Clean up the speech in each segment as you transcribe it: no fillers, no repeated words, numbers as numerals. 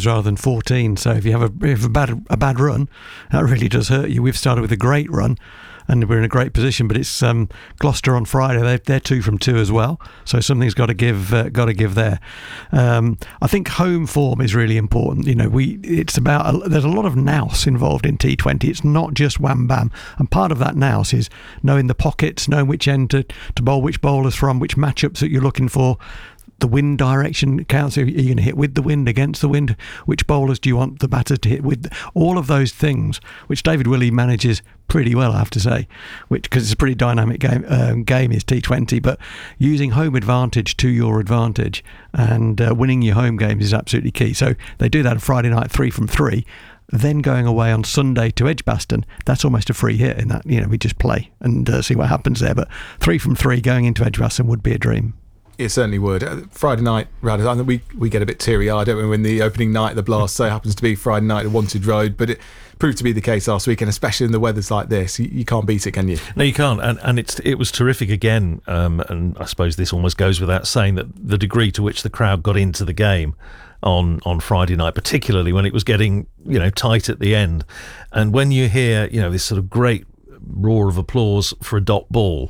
games rather than 14. So if you have a bad run, that really does hurt you. We've started with a great run, and we're in a great position. But it's Gloucester on Friday. They're 2 from 2 as well. So something's got to give there. I think home form is really important. It's about there's a lot of nous involved in T20. It's not just wham bam, and part of that nous is knowing the pockets, knowing which end to bowl which bowlers from, which matchups that you're looking for. The wind direction counts. Are you going to hit with the wind, against the wind? Which bowlers do you want the batter to hit with? All of those things, which David Willey manages pretty well, I have to say, because it's a pretty dynamic game is T20, but using home advantage to your advantage and winning your home games is absolutely key. So they do that on Friday night, 3 from 3. Then going away on Sunday to Edgbaston, that's almost a free hit in that, we just play and see what happens there. But 3 from 3 going into Edgbaston would be a dream. It certainly would. Friday night, rather, I think we get a bit teary-eyed, don't we, when the opening night of the Blast so happens to be Friday night at Wantage Road, but it proved to be the case last week, and especially in the weather's like this, you can't beat it, can you? No, you can't, and it was terrific again, and I suppose this almost goes without saying that the degree to which the crowd got into the game on Friday night, particularly when it was getting tight at the end, and when you hear this sort of great roar of applause for a dot ball.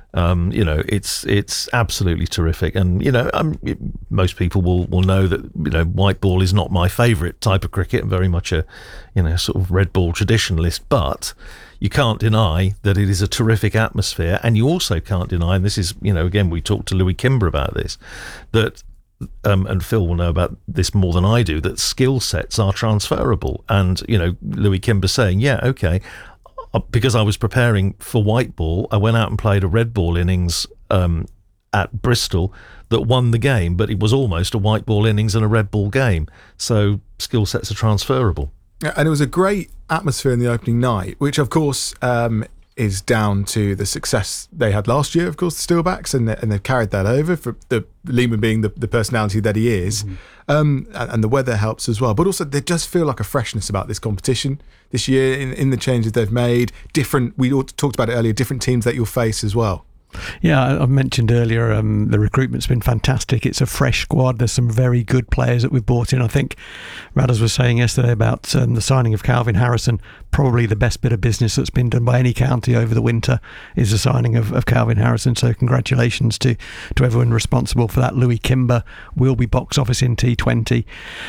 It's absolutely terrific, and most people will know that white ball is not my favourite type of cricket. I'm very much a sort of red ball traditionalist, but you can't deny that it is a terrific atmosphere, and you also can't deny, and this is again, we talked to Louis Kimber about this, that and Phil will know about this more than I do, that skill sets are transferable, and Louis Kimber saying, yeah, okay. Because I was preparing for white ball, I went out and played a red ball innings at Bristol that won the game, but it was almost a white ball innings and a red ball game. So skill sets are transferable. And it was a great atmosphere in the opening night, which of course is down to the success they had last year, of course, the Steelbacks, and they've carried that over, for the Lehmann being the personality that he is. And the weather helps as well. But also, there does feel like a freshness about this competition this year in the changes they've made. We talked about it earlier, different teams that you'll face as well. Yeah, I mentioned earlier the recruitment's been fantastic. It's a fresh squad. There's some very good players that we've brought in. I think Radders was saying yesterday about the signing of Calvin Harrison. Probably the best bit of business that's been done by any county over the winter is the signing of Calvin Harrison. So congratulations to everyone responsible for that. Louis Kimber will be box office in T20.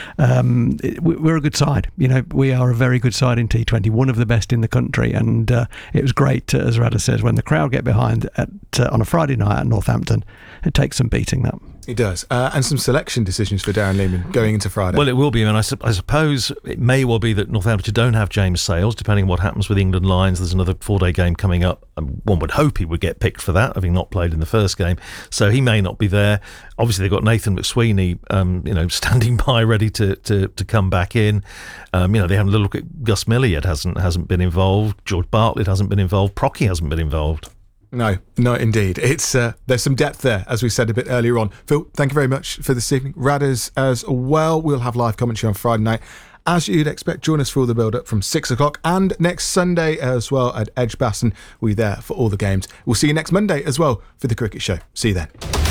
We're a good side. We are a very good side in T20, one of the best in the country. And it was great, as Radders says, when the crowd get behind on a Friday night at Northampton. It takes some beating, that. It does. And some selection decisions for Darren Lehmann going into Friday. Well, it will be. I mean, I suppose it may well be that Northampton don't have James Sales, depending on what happens with England Lions. There's another 4-day game coming up. One would hope he would get picked for that, having not played in the first game. So he may not be there. Obviously, they've got Nathan McSweeney, standing by, ready to come back in. They haven't a look at Gus Miller yet, hasn't been involved. George Bartlett hasn't been involved. Procky hasn't been involved. No, indeed. It's there's some depth there, as we said a bit earlier on. Phil, thank you very much for this evening. Radders as well. We'll have live commentary on Friday night. As you'd expect, join us for all the build-up from 6 o'clock, and next Sunday as well at Edgbaston. We'll be there for all the games. We'll see you next Monday as well for the Cricket Show. See you then.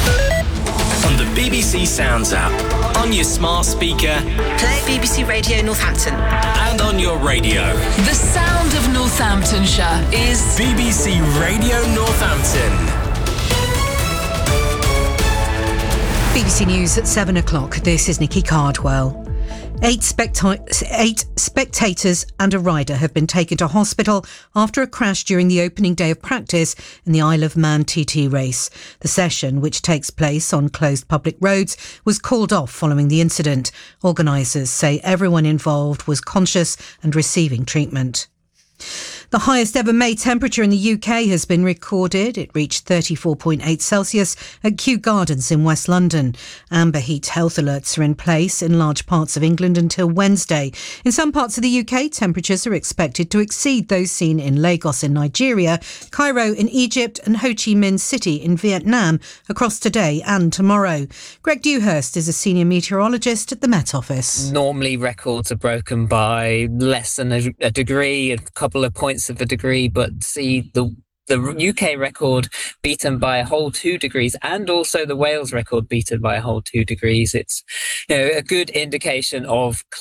On the BBC Sounds app, on your smart speaker, play BBC Radio Northampton, and on your radio. The sound of Northamptonshire is BBC Radio Northampton. BBC News at 7 o'clock. This is Nikki Cardwell. 8 spectators and a rider have been taken to hospital after a crash during the opening day of practice in the Isle of Man TT race. The session, which takes place on closed public roads, was called off following the incident. Organisers say everyone involved was conscious and receiving treatment. The highest ever May temperature in the UK has been recorded. It reached 34.8 Celsius at Kew Gardens in West London. Amber heat health alerts are in place in large parts of England until Wednesday. In some parts of the UK, temperatures are expected to exceed those seen in Lagos in Nigeria, Cairo in Egypt and Ho Chi Minh City in Vietnam across today and tomorrow. Greg Dewhurst is a senior meteorologist at the Met Office. Normally records are broken by less than a degree, a couple of points of a degree, but see the UK record beaten by a whole 2 degrees, and also the Wales record beaten by a whole 2 degrees. It's a good indication of